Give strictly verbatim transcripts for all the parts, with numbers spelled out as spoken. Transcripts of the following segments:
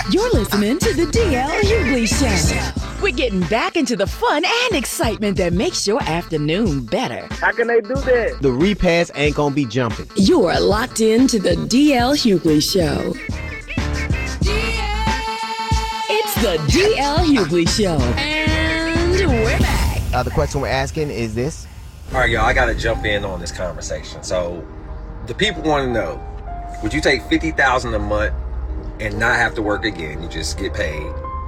You're listening to the D L Hughley Show. We're getting back into the fun and excitement that makes your afternoon better. How can they do that? The repass ain't gonna be jumping. You are locked into the D L Hughley Show. It's the D L Hughley Show. And we're back. Uh, the question we're asking is this. All right, y'all, I got to jump in on this conversation. So the people want to know, would you take fifty thousand dollars a month and not have to work again? You just get paid.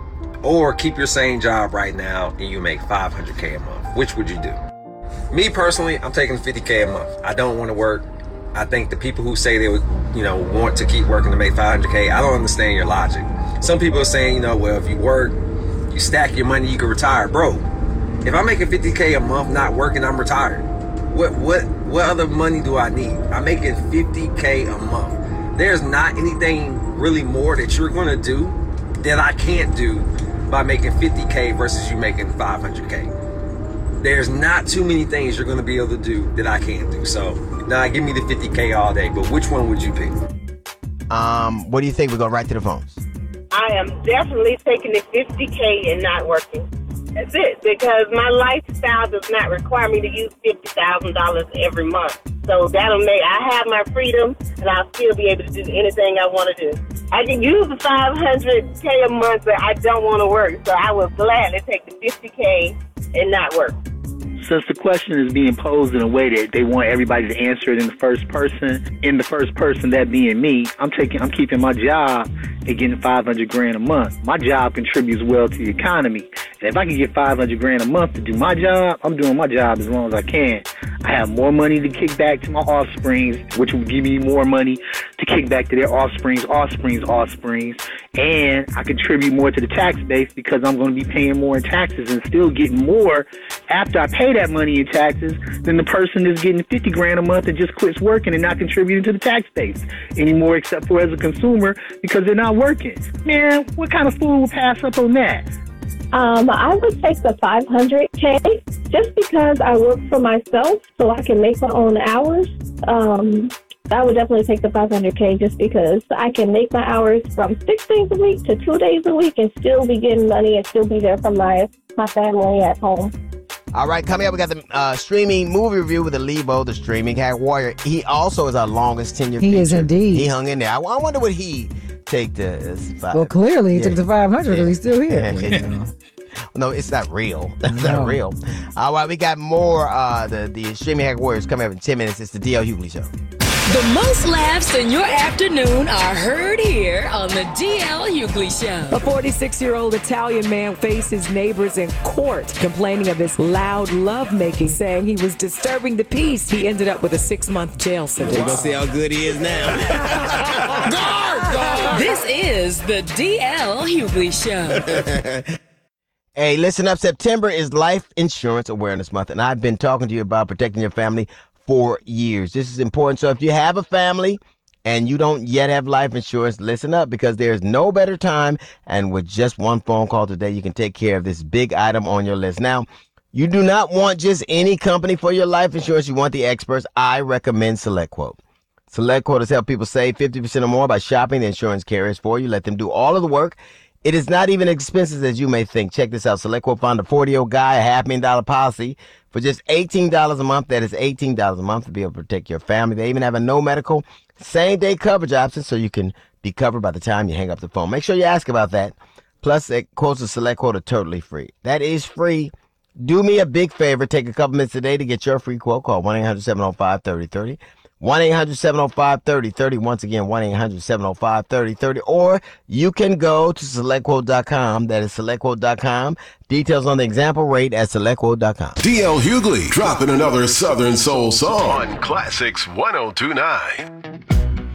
Or keep your same job right now and you make five hundred K a month. Which would you do? Me personally, I'm taking fifty K a month. I don't want to work. I think the people who say they would, you know, want to keep working to make five hundred K, I don't understand your logic. Some people are saying, you know, well, if you work, you stack your money, you can retire. Bro, if I'm making fifty K a month not working, I'm retired. What what what other money do I need? I'm making fifty K a month. There's not anything really more that you're gonna do that I can't do by making fifty K versus you making five hundred K. There's not too many things you're gonna be able to do that I can't do. So, nah, give me the fifty K all day, but which one would you pick? Um, what do you think? We're going right to the phones. I am definitely taking the fifty K and not working. That's it, because my lifestyle does not require me to use fifty thousand dollars every month. So that'll make, I have my freedom, and I'll still be able to do anything I want to do. I can use the five hundred K a month, but I don't want to work. So I would gladly take the fifty K and not work. Since the question is being posed in a way that they want everybody to answer it in the first person, in the first person, that being me, I'm taking, I'm keeping my job and getting five hundred grand a month. My job contributes well to the economy. And if I can get five hundred grand a month to do my job, I'm doing my job as long as I can. I have more money to kick back to my offsprings, which will give me more money to kick back to their offsprings, offsprings, offsprings. And I contribute more to the tax base because I'm going to be paying more in taxes and still getting more after I pay that money in taxes than the person that's getting fifty grand a month and just quits working and not contributing to the tax base anymore, except for as a consumer because they're not working. Man, what kind of fool would pass up on that? Um, I would take the five hundred K just because I work for myself, so I can make my own hours. Um, I would definitely take the five hundred K just because I can make my hours from six days a week to two days a week and still be getting money and still be there for my, my family at home. All right, coming up, we got the uh, streaming movie review with Alibo, the streaming hack warrior. He also is our longest tenured He feature. is indeed. He hung in there. I, I wonder what he take to. Uh, five. Well, clearly he Yeah. took the five hundred because Yeah. he's still here. Yeah. No, it's not real. That's No. not real. All right, we got more. Uh, the the streaming hack warriors coming up in ten minutes. It's the D L Hughley Show. The most laughs in your afternoon are heard here on the D L Hughley Show. A forty-six-year-old Italian man faced his neighbors in court complaining of his loud lovemaking, saying he was disturbing the peace. He ended up with a six-month jail sentence. We're going to see how good he is now. Guard, guard. This is the D L Hughley Show. Hey, listen up. September is Life Insurance Awareness Month, and I've been talking to you about protecting your family for years. This is important. So if you have a family and you don't yet have life insurance, listen up, because there's no better time. And with just one phone call today, you can take care of this big item on your list. Now, you do not want just any company for your life insurance. You want the experts. I recommend SelectQuote. SelectQuote has helped people save fifty percent or more by shopping the insurance carriers for you. Let them do all of the work. It is not even as expensive as you may think. Check this out. SelectQuote found a forty-year-old guy, a half million dollar policy for just eighteen dollars a month. That is eighteen dollars a month to be able to protect your family. They even have a no medical same day coverage option so you can be covered by the time you hang up the phone. Make sure you ask about that. Plus, quotes of SelectQuote are totally free. That is free. Do me a big favor. Take a couple minutes today to get your free quote. Call one eight hundred seven oh five thirty thirty. one eight hundred seven oh five thirty thirty. Once again, one eight hundred seven oh five thirty thirty. Or you can go to select quote dot com. That is select quote dot com. Details on the example rate at select quote dot com. D L Hughley dropping another Southern Soul song on Classics one oh two point nine.